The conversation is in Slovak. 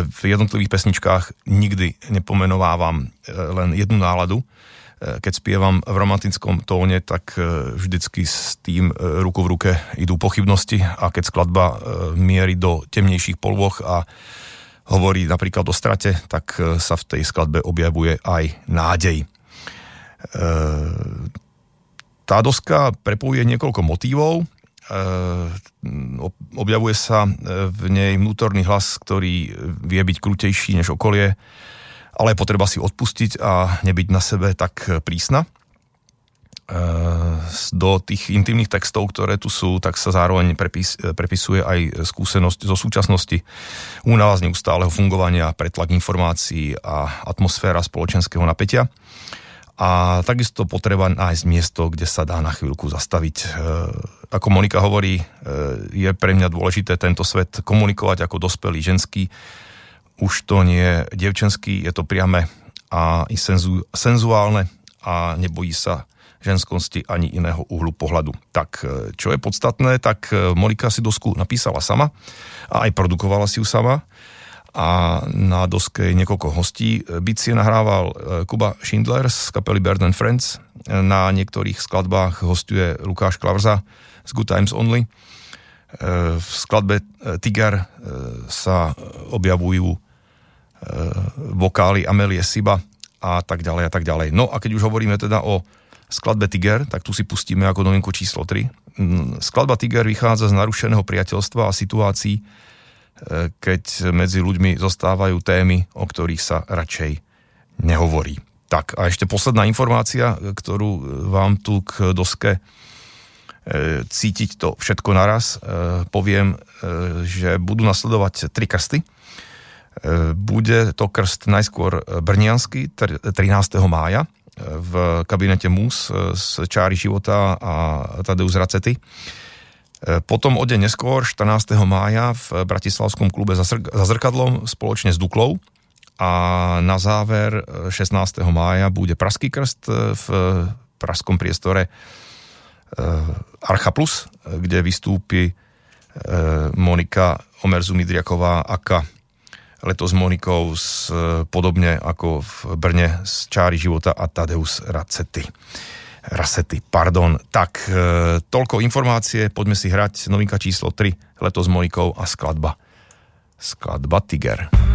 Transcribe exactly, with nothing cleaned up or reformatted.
v jednotlivých pesničkách nikdy nepomenovávam len jednu náladu. Keď spievam v romantickom tóne, tak vždycky s tým ruku v ruke idú pochybnosti a keď skladba mierí do temnejších polôch a hovorí napríklad o strate, tak sa v tej skladbe objavuje aj nádej. Tá doska prepojuje niekoľko motívov, objavuje sa v nej vnútorný hlas, ktorý vie byť krutejší než okolie, ale je potreba si odpustiť a nebyť na sebe tak prísna. Do tých intimných textov, ktoré tu sú, tak sa zároveň prepis, prepisuje aj skúsenosť zo súčasnosti, únava z neustáleho fungovania, pretlak informácií a atmosféra spoločenského napätia. A takisto potreba nájsť miesto, kde sa dá na chvíľku zastaviť. Ako Monika hovorí, je pre mňa dôležité tento svet komunikovať ako dospelý ženský. Už to nie je dievčenský, je to priame a i senzu, senzuálne a nebojí sa ženskosti ani iného uhlu pohľadu. Tak čo je podstatné, tak Monika si dosku napísala sama a aj produkovala si ju sama. A na doske je niekoľko hostí. Bicie nahrával Kuba Schindler z kapely Bird and Friends. Na niektorých skladbách hostuje Lukáš Klavrza z Good Times Only. V skladbe Tiger sa objavujú vokály Amelie Siba a tak ďalej a tak ďalej. No a keď už hovoríme teda o skladbe Tiger, tak tu si pustíme ako novinku číslo tri. Skladba Tiger vychádza z narušeného priateľstva a situácií, keď medzi ľuďmi zostávajú témy, o ktorých sa radšej nehovorí. Tak a ešte posledná informácia, ktorú vám tu k doske cítiť to všetko naraz. Poviem, že budú nasledovať tri krsty. Bude to krst najskôr brniansky trinásteho mája v kabinete Mus z Čáry života a Tadeus Racety. Potom o deň neskôr, štrnásteho mája v bratislavskom klube za, zr- za zrkadlom spoločne s Duklou a na záver šestnásteho mája bude Pražský krst v pražskom priestore Archa Plus, kde vystúpi Monika Omerzu-Midriaková aka letos s Monikou s, podobne ako v Brne z Čáry života a Tadeus Racety. Rasety, pardon. Tak, e, toľko informácie, poďme si hrať novinka číslo tri, letos s Monikou a skladba. Skladba Tiger.